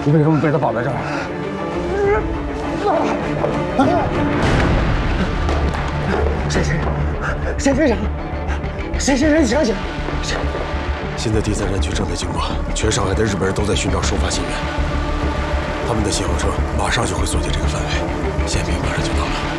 你为什么被他绑在这儿？谁非常？谁？你想起来？ 现在第3战区正在经过，全上海的日本人都在寻找收发信源，他们的信号车马上就会锁定这个范围，宪兵马上就到了。